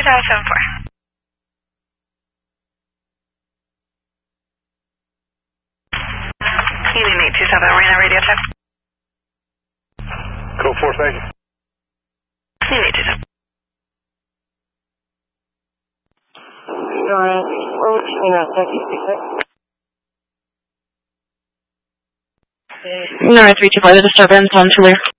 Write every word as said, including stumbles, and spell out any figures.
Tower seven four. Union eight two seven, Reno radio check. Code four, thank you. Union eight two seven. Alright, where would you mean that? Taxi six six? Nine three two five, the disturbance on Tuller.